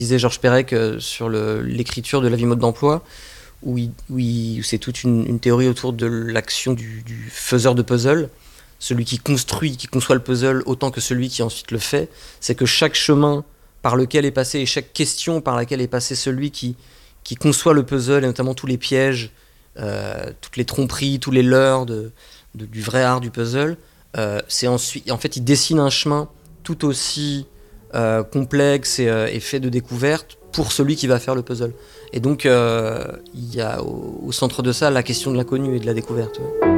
Disait Georges Perec sur l'écriture de La vie mode d'emploi, où c'est toute une théorie autour de l'action du faiseur de puzzle, celui qui construit, qui conçoit le puzzle autant que celui qui ensuite le fait. C'est que chaque chemin par lequel est passé et chaque question par laquelle est passé celui qui conçoit le puzzle, et notamment tous les pièges, toutes les tromperies, tous les leurres du vrai art du puzzle, c'est ensuite, en fait, il dessine un chemin tout aussi complexe et fait de découvertes pour celui qui va faire le puzzle. Et donc, il y a au centre de ça la question de l'inconnu et de la découverte. Ouais.